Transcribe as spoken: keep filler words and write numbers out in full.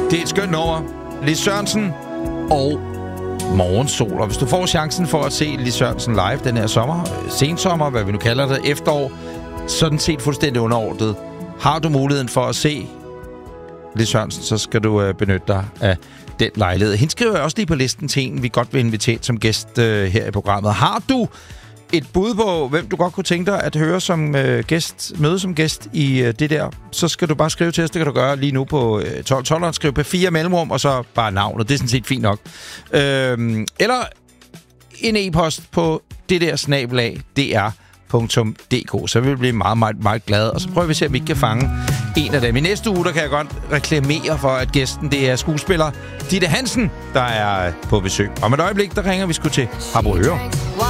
Det er et skønt nummer. Lis Sørensen og Morgensol. Og hvis du får chancen for at se Lis Sørensen live den her sommer, sensommer, hvad vi nu kalder det, efterår, sådan set fuldstændig underordnet. Har du muligheden for at se Lis Sørensen, så skal du øh, benytte dig af den lejlighed. Hende skriver jeg også lige på listen til en, vi godt vil invitere som gæst øh, her i programmet. Har du et bud på, hvem du godt kunne tænke dig at høre som øh, gæst, møde som gæst i øh, det der, så skal du bare skrive til os. Det kan du gøre lige nu på øh, tolv tolv. Skriv på fire mellemrum, og så bare navnet. Det er sådan set fint nok. Øh, eller en e-post på det der snabelag, dr punktum d k. Så vil vi blive meget, meget, meget glade. Og så prøver vi at se, om vi ikke kan fange en af dem. I næste uge, der kan jeg godt reklamere for, at gæsten, det er skuespiller Ditte Hansen, der er på besøg. Om et øjeblik, der ringer vi sgu til Harboøre.